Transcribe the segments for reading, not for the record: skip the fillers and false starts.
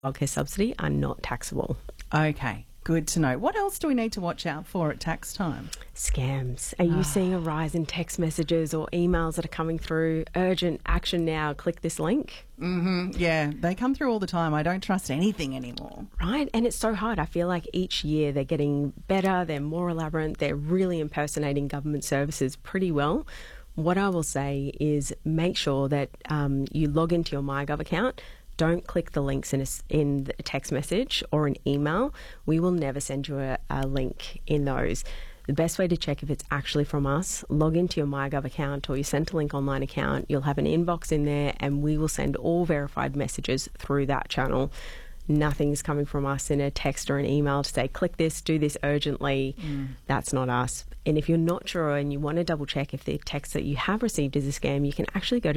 childcare subsidy are not taxable. Okay, good to know. What else do we need to watch out for at tax time? Scams. Are you seeing a rise in text messages or emails that are coming through? Urgent action now. Click this link. Yeah, they come through all the time. I don't trust anything anymore. Right? And it's so hard. I feel like each year they're getting better, they're more elaborate, they're really impersonating government services pretty well. What I will say is make sure that you log into your MyGov account. Don't click the links in a text message or an email. We will never send you a link in those. The best way to check if it's actually from us, log into your MyGov account or your Centrelink online account. You'll have an inbox in there and we will send all verified messages through that channel. Nothing's coming from us in a text or an email to say, click this, do this urgently. That's not us. And if you're not sure and you want to double check if the text that you have received is a scam, you can actually go to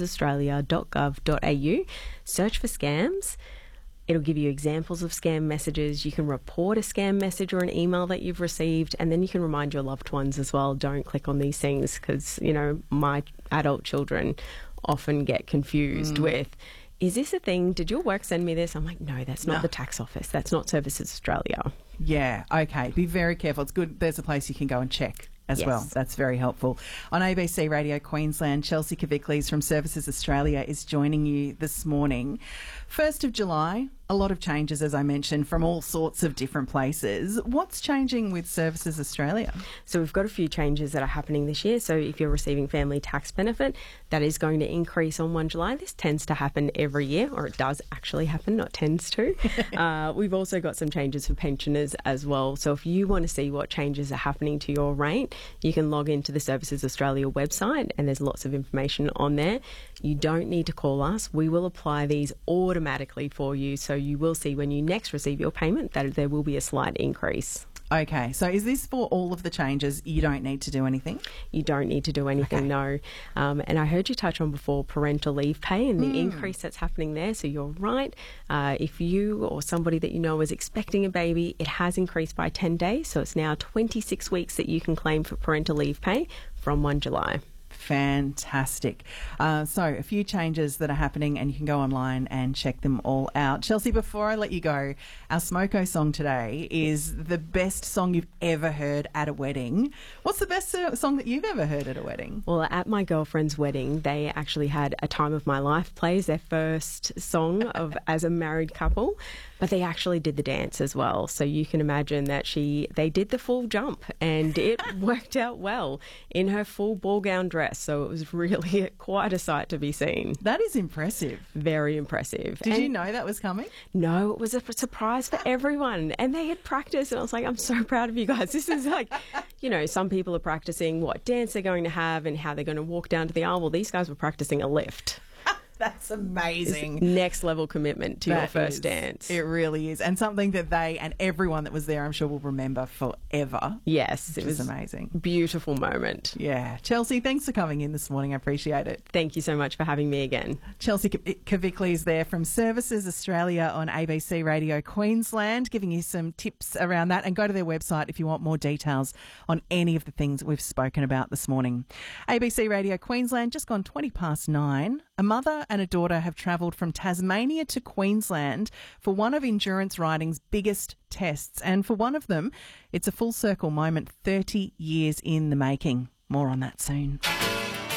servicesaustralia.gov.au, search for scams. It'll give you examples of scam messages. You can report a scam message or an email that you've received, and then you can remind your loved ones as well, don't click on these things because, you know, my adult children often get confused with, is this a thing? Did your work send me this? I'm like, no, that's not the tax office. That's not Services Australia. Yeah, okay. Be very careful. It's good. There's a place you can go and check as well. That's very helpful. On ABC Radio Queensland, Chelsea Kavicles from Services Australia is joining you this morning. 1st of July, a lot of changes, as I mentioned, from all sorts of different places. What's changing with Services Australia? So we've got a few changes that are happening this year. So if you're receiving family tax benefit, that is going to increase on 1 July. This tends to happen every year, or it does actually happen, not tends to. We've also got some changes for pensioners as well. So if you want to see what changes are happening to your rate, you can log into the Services Australia website and there's lots of information on there. You don't need to call us. We will apply these automatically for you. So you will see when you next receive your payment that there will be a slight increase. Okay, so is this for all of the changes? You don't need to do anything? You don't need to do anything, no. And I heard you touch on before parental leave pay and the increase that's happening there. So you're right. If you or somebody that you know is expecting a baby, it has increased by 10 days. So it's now 26 weeks that you can claim for parental leave pay from 1 July. Fantastic. So a few changes that are happening and you can go online and check them all out. Chelsea, before I let you go, our Smoko song today is the best song you've ever heard at a wedding. What's the best song that you've ever heard at a wedding? Well, at my girlfriend's wedding, they actually had A Time of My Life play as their first song as a married couple, but they actually did the dance as well. So you can imagine that they did the full jump and it worked out well in her full ball gown dress. So it was really quite a sight to be seen. That is impressive. Very impressive. Did you know that was coming? No, it was a surprise for everyone. And they had practiced and I was like, I'm so proud of you guys. This is like, you know, some people are practicing what dance they're going to have and how they're going to walk down to the aisle. Well, these guys were practicing a lift. That's amazing. It's next level commitment to your first dance. It really is. And something that they and everyone that was there, I'm sure, will remember forever. Yes. It was amazing. Beautiful moment. Yeah. Chelsea, thanks for coming in this morning. I appreciate it. Thank you so much for having me again. Chelsea Kavicles there from Services Australia on ABC Radio Queensland, giving you some tips around that. And go to their website if you want more details on any of the things that we've spoken about this morning. ABC Radio Queensland, just gone 9:20. A mother and a daughter have travelled from Tasmania to Queensland for one of endurance riding's biggest tests. And for one of them, it's a full circle moment 30 years in the making. More on that soon.